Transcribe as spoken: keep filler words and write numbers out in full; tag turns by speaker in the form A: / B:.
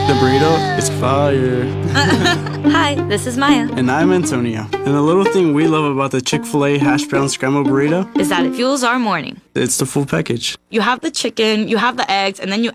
A: The burrito is fire.
B: Hi, this is Maya.
A: And I'm Antonio. And the little thing we love about the Chick-fil-A hash brown scrambled burrito
B: Is that it fuels our morning.
A: it's the full package.
B: You have the chicken, you have the eggs, and then you